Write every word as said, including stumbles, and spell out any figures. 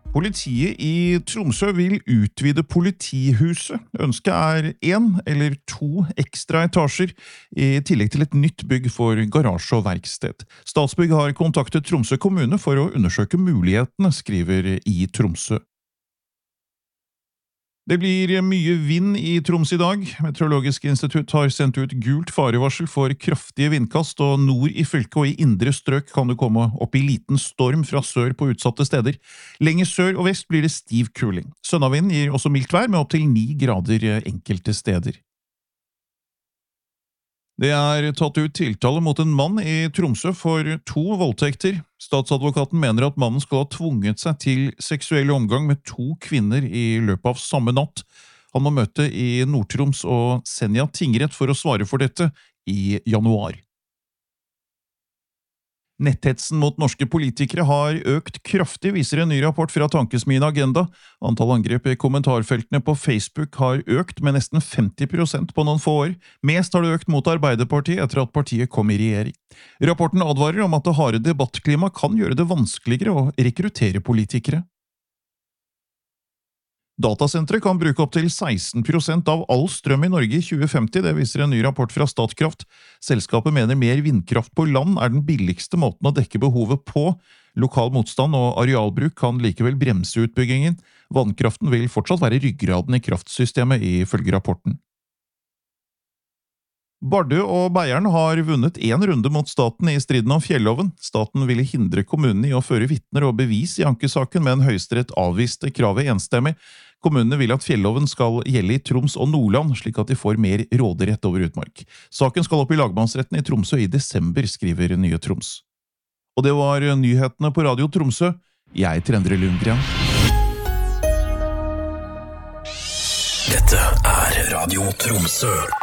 Politiet i Tromsø vil utvide politihuset. Ønsket er en eller to ekstra etasjer, i tillegg til et nytt bygg for garasje og verksted. Statsbygg har kontaktet Tromsø kommune for å undersøke mulighetene, skriver i Tromsø. Det blir mye vind i Troms i dag. Meteorologisk institutt har sendt ut gult farevarsel for kraftige vindkast, og nord i fylket og i indre strøk kan det komme opp i liten storm fra sør på utsatte steder. Lenger sør og vest blir det stiv kuling. Sønnavind gir også mildt vær med opp til ni grader enkelte steder. Det er tatt ut tiltale mot en mann i Tromsø for to voldtekter. Statsadvokaten mener at mannen skal ha tvunget seg til seksuell omgang med to kvinner i løpet av samme natt. Han må møte i Nord-Troms og Senja tingrett for å svare for dette i januar. Netthetsen mot norske politikere har økt kraftig, viser en ny rapport fra Tankesmien Agenda. Antall angrep i kommentarfeltene på Facebook har økt med nesten femti prosent på noen få år. Mest har det økt mot Arbeiderpartiet etter at partiet kom i regjering. Rapporten advarer om at det harde debattklima kan gjøre det vanskeligere å rekruttere politikere. Datasenteret kan bruke opp til seksten prosent av all strøm i Norge i tjue femti, det viser en ny rapport fra Statkraft. Selskapet mener mer vindkraft på land er den billigste måten å dekke behovet på. Lokal motstand og arealbruk kan likevel bremse utbyggingen. Vannkraften vil fortsatt være ryggraden i kraftsystemet, ifølge rapporten. Bardø og Beiarn har vunnet en runde mot staten i striden om fjelloven. Staten ville hindre kommunen i å føre vitner og bevis i ankesaken, men Høyesterett avviste kravet enstemmig. Kommunene vil at fjelloven skal gjelde i Troms og Nordland, slik at de får mer råderett over utmark. Saken skal opp i lagmannsretten i Tromsø i desember, skriver Nye Troms. Og det var nyhetene på Radio Tromsø. Jeg heter Endre Lundgren. Dette er Radio Tromsø.